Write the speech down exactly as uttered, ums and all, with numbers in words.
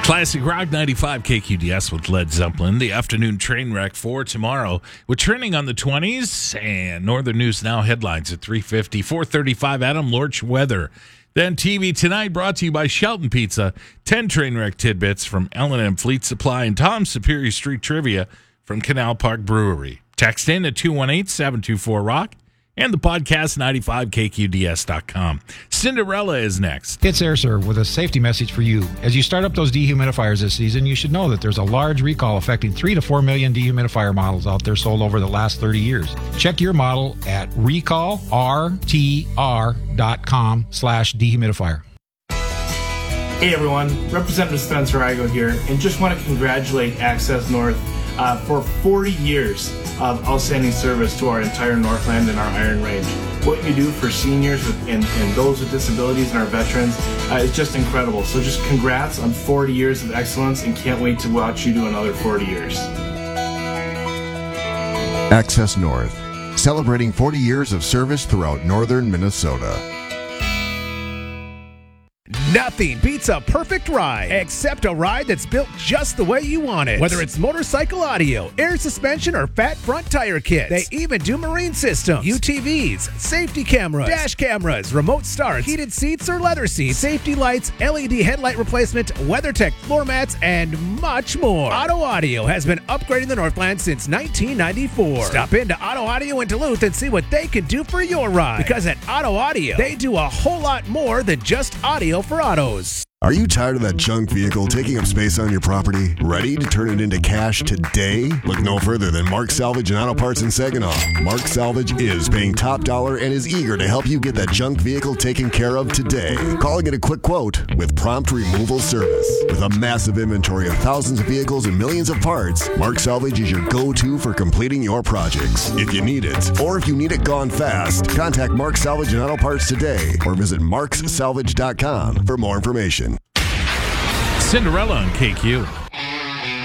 Classic Rock ninety-five K Q D S with Led Zeppelin. The afternoon train wreck for tomorrow. We're trending on the twenties, and Northern News Now headlines at three fifty. four thirty-five, Adam Lorch weather. Then T V Tonight brought to you by Shelton Pizza. ten train wreck tidbits from L and M Fleet Supply and Tom's Superior Street Trivia from Canal Park Brewery. Text in at two one eight, seven two four, rock. And the podcast, ninety-five K Q D S dot com. Cinderella is next. It's AirServe with a safety message for you. As you start up those dehumidifiers this season, you should know that there's a large recall affecting three to four million dehumidifier models out there sold over the last thirty years. Check your model at recall r t r dot com slash dehumidifier. Hey everyone, Representative Spencer Igo here, and just want to congratulate Access North uh, for forty years of outstanding service to our entire Northland and our Iron Range. What you do for seniors and, and those with disabilities and our veterans uh, is just incredible. So just congrats on forty years of excellence, and can't wait to watch you do another forty years. Access North, celebrating forty years of service throughout northern Minnesota. Nothing beats a perfect ride, except a ride that's built just the way you want it. Whether it's motorcycle audio, air suspension, or fat front tire kits. They even do marine systems, U T Vs, safety cameras, dash cameras, remote starts, heated seats or leather seats, safety lights, L E D headlight replacement, WeatherTech floor mats, and much more. Auto Audio has been upgrading the Northland since nineteen ninety-four. Stop into Auto Audio in Duluth and see what they can do for your ride. Because at Auto Audio, they do a whole lot more than just audio for autos. Are you tired of that junk vehicle taking up space on your property? Ready to turn it into cash today? Look no further than Mark Salvage and Auto Parts in Saginaw. Mark Salvage is paying top dollar and is eager to help you get that junk vehicle taken care of today. Calling it a quick quote with prompt removal service. With a massive inventory of thousands of vehicles and millions of parts, Mark Salvage is your go-to for completing your projects. If you need it, or if you need it gone fast, contact Mark Salvage and Auto Parts today or visit marks salvage dot com for more information. Cinderella on K Q.